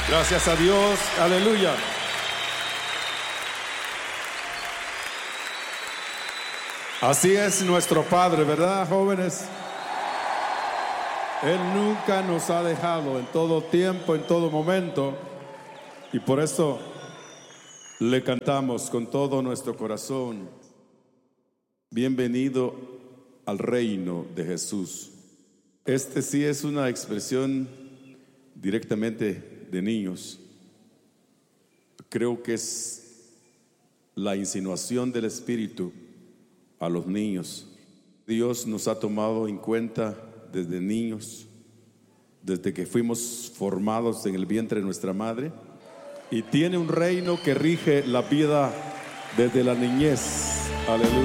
Gracias a Dios, aleluya. Así es nuestro Padre, ¿verdad, jóvenes? Él nunca nos ha dejado en todo tiempo, en todo momento. Y por eso le cantamos con todo nuestro corazón. Bienvenido al reino de Jesús. Este sí es una expresión directamente de niños. Creo que es la insinuación del Espíritu a los niños. Dios nos ha tomado en cuenta desde niños, desde que fuimos formados en el vientre de nuestra madre, y tiene un reino que rige la vida desde la niñez. Aleluya.